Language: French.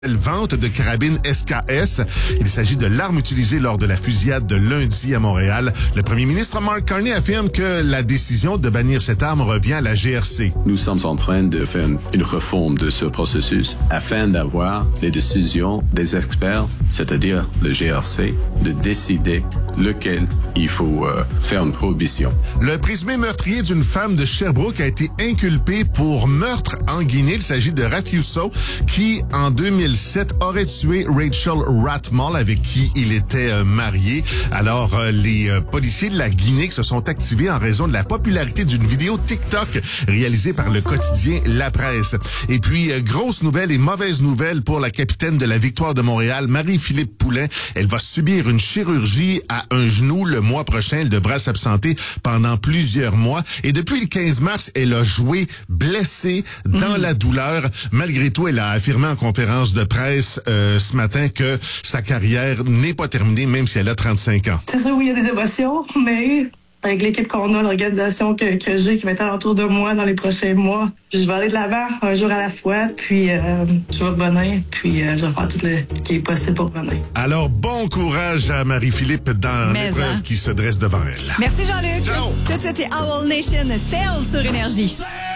Vente de carabines SKS. Il s'agit de l'arme utilisée lors de la fusillade de lundi à Montréal. Le premier ministre Mark Carney affirme que la décision de bannir cette arme revient à la GRC. Nous sommes en train de faire une réforme de ce processus afin d'avoir les décisions des experts, c'est-à-dire le GRC, de décider lequel il faut faire une prohibition. Le présumé meurtrier d'une femme de Sherbrooke a été inculpé pour meurtre en Guinée. Il s'agit de Rafiuso qui, en 2007, aurait tué Rachel Ratmal avec qui il était marié. Alors, les policiers de la Guinée se sont activés en raison de la popularité d'une vidéo TikTok réalisée par le quotidien La Presse. Et puis, grosse nouvelle et mauvaise nouvelle pour la capitaine de la Victoire de Montréal, Marie-Philippe Poulin. Elle va subir une chirurgie à un genou le mois prochain. Elle devra s'absenter pendant plusieurs mois. Et depuis le 15 mars, elle a joué blessée dans la douleur. Malgré tout, elle a affirmé en conférence de presse ce matin que sa carrière n'est pas terminée, même si elle a 35 ans. C'est sûr, oui, il y a des émotions, mais avec l'équipe qu'on a, l'organisation que j'ai, qui va être autour de moi dans les prochains mois, je vais aller de l'avant un jour à la fois, puis je vais revenir, puis je vais faire tout ce qui est possible pour revenir. Alors, bon courage à Marie-Philippe dans l'épreuve qui se dresse devant elle. Merci Jean-Luc. Ciao. Tout de suite, c'est Owl Nation, Sales sur Énergie.